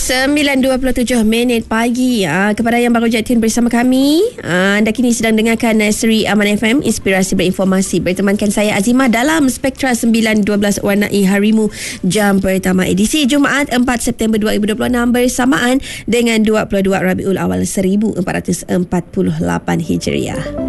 9.27 pagi. Kepada yang baru tune bersama kami, anda kini sedang dengarkan Seri Aman FM, Inspirasi Berinformasi. Bertemankan saya Azimah dalam Spektra 9.12 Warnai Harimu, jam pertama edisi Jumaat 4 September 2026 bersamaan dengan 22 Rabiul Awal 1448 Hijriah.